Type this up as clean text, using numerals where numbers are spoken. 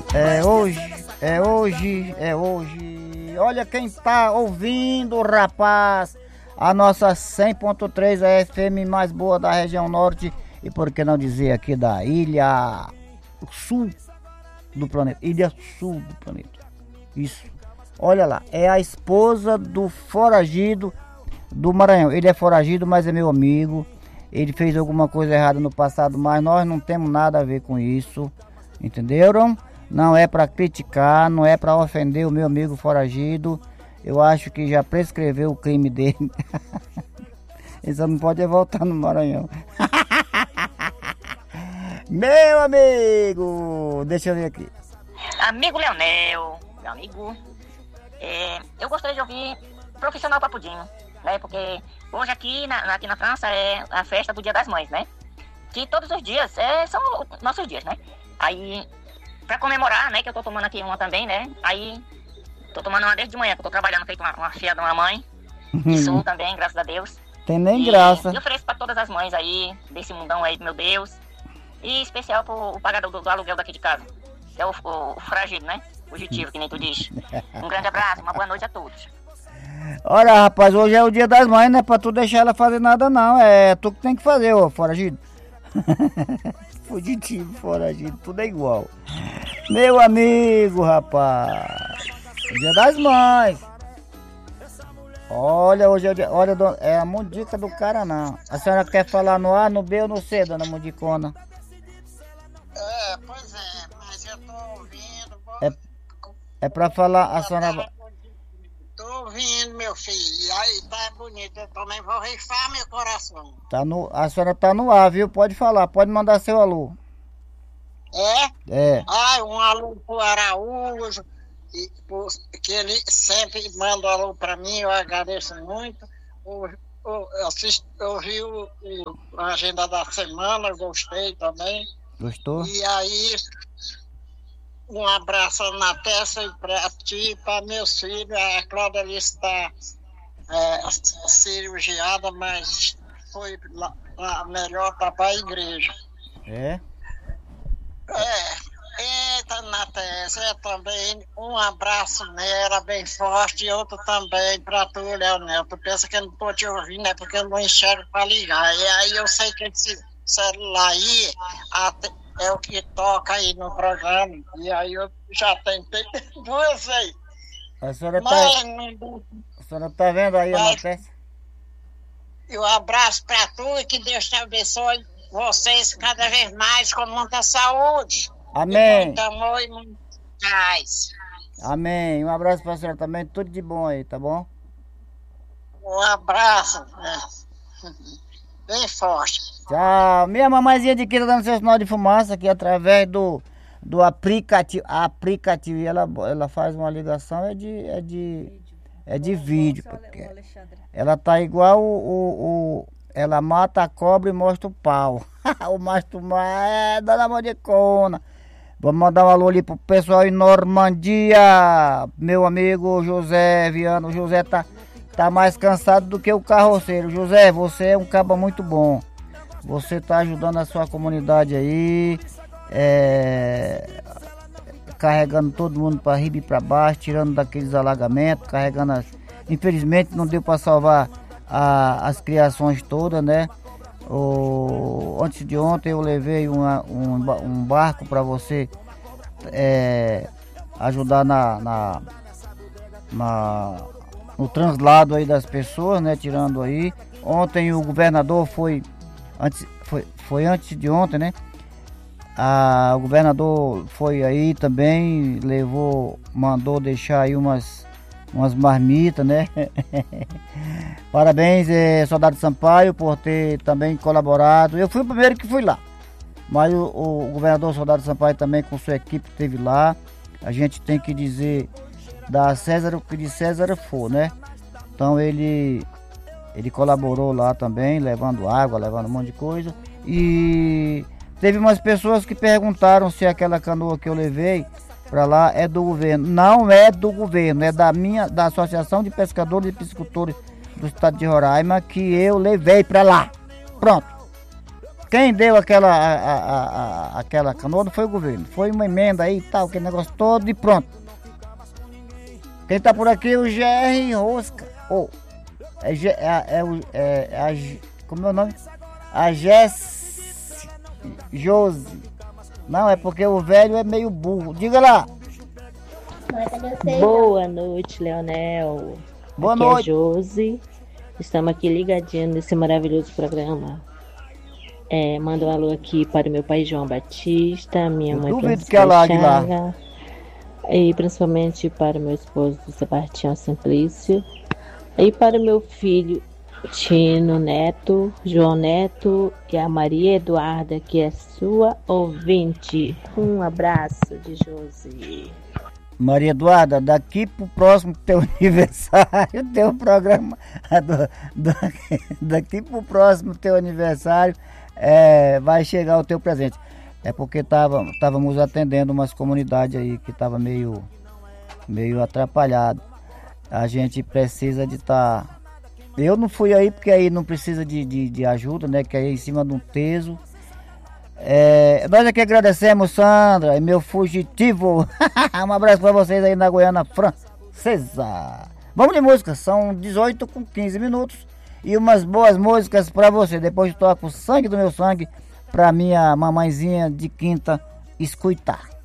É hoje, é hoje, é hoje. Olha quem tá ouvindo, rapaz. A nossa 100.3 é a FM mais boa da região norte e por que não dizer aqui da ilha sul do planeta. Ilha sul do planeta. Isso. Olha lá, é a esposa do foragido do Maranhão. Ele é foragido, mas é meu amigo. Ele fez alguma coisa errada no passado, mas nós não temos nada a ver com isso. Entenderam? Não é para criticar, não é para ofender o meu amigo foragido. Eu acho que já prescreveu o crime dele. Ele só não pode voltar no Maranhão. Meu amigo! Deixa eu ver aqui. Amigo Leonel, meu amigo, eu gostaria de ouvir Profissional Papudinho, né? Porque hoje aqui na França é a festa do Dia das Mães, né? Que todos os dias são nossos dias, né? Aí, pra comemorar, né? Que eu tô tomando aqui uma também, né? Aí, tô tomando uma desde de manhã, que eu tô trabalhando, feito uma filha de uma mãe. E sou também, graças a Deus. Tem nem graça. E ofereço pra todas as mães aí, desse mundão aí, meu Deus. E em especial pro pagador do aluguel daqui de casa. Que é o frágil, né? Fugitivo, que nem tu diz. Um grande abraço, uma boa noite a todos. Olha, rapaz, hoje é o Dia das Mães, não é pra tu deixar ela fazer nada, não. É tu que tem que fazer, ô foragido. Fugitivo, foragido, tudo é igual. Meu amigo, rapaz. Dia das Mães. Olha, hoje é o dia. Olha, é a mundica do cara, não. A senhora quer falar no A, no B ou no C, dona Mundicona? Pois é, mas eu tô ouvindo. É pra falar, a senhora. Tô ouvindo, meu filho. E aí tá bonito. Eu também vou rifar meu coração. A senhora tá no ar, viu? Pode falar, pode mandar seu alô. É? Um alô pro Araújo, que ele sempre manda um alô pra mim, eu agradeço muito. Eu vi a agenda da semana, gostei também. Gostou? E aí, um abraço na testa e pra ti e pra meus filhos. A Cláudia ali está cirurgiada, mas foi lá melhor para a igreja. Eita, Natécia, também um abraço nela, bem forte, e outro também pra tu, Leonel. Tu pensa que eu não tô te ouvindo, é porque eu não enxergo pra ligar. E aí eu sei que esse celular aí é o que toca aí no programa. E aí eu já tentei duas vezes. A senhora tá vendo aí, Natécia? E um abraço pra tu e que Deus te abençoe vocês cada vez mais com muita saúde. Amém. Muito amor e muita paz. Amém. Um abraço pra senhora também. Tudo de bom aí, tá bom? Um abraço. Bem forte. Tchau. Minha mamãezinha de aqui tá dando seu sinal de fumaça aqui através do aplicativo. E ela faz uma ligação, é de vídeo. Porque ela tá igual ela mata a cobra e mostra o pau. O macho dona Mundicona. Vamos mandar um alô ali pro pessoal em Normandia. Meu amigo José Viana. O José tá mais cansado do que o carroceiro. José, você é um caba muito bom. Você tá ajudando a sua comunidade aí. Carregando todo mundo para riba e para baixo, tirando daqueles alagamentos, carregando Infelizmente não deu para salvar as criações todas, né? Antes de ontem eu levei um barco para você ajudar no translado aí das pessoas, né? Tirando aí. Ontem o governador foi antes de ontem, né? O governador foi aí também, mandou deixar aí umas marmitas, né? Parabéns, soldado Sampaio, por ter também colaborado. Eu fui o primeiro que fui lá, mas o governador soldado Sampaio também com sua equipe esteve lá. A gente tem que dar a César o que de César for, né? Então ele colaborou lá também, levando água, levando um monte de coisa. E teve umas pessoas que perguntaram se aquela canoa que eu levei para lá é do governo. Não é do governo, é da Associação de Pescadores e Piscicultores do estado de Roraima, que eu levei para lá. Pronto. quem deu aquela canoa não foi o governo, foi uma emenda aí e tal, aquele negócio todo e pronto. Quem tá por aqui é o GR Rosca. Como é o nome? A Josi. Não, é porque o velho é meio burro. Diga lá. Boa noite, Leonel. Boa aqui noite. É Josi. Estamos aqui ligadinhos nesse maravilhoso programa. Mando um alô aqui para o meu pai João Batista, minha mãe duvido que ela largue lá. E principalmente para o meu esposo Sebastião Simplício. E para o meu filho Tino Neto, João Neto e a Maria Eduarda, que é sua ouvinte. Um abraço de Josi. Maria Eduarda, daqui pro próximo teu aniversário, teu programa, daqui pro próximo teu aniversário, vai chegar o teu presente. É porque estávamos atendendo umas comunidades aí que estava meio atrapalhado. A gente precisa de estar... Eu não fui aí porque aí não precisa de ajuda, né? Que aí é em cima de um teso. Nós aqui agradecemos, Sandra e meu fugitivo. Um abraço para vocês aí na Guiana Francesa. Vamos de música, são 18 com 15 minutos e umas boas músicas para você. Depois toco o sangue do meu sangue para minha mamãezinha de quinta escutar.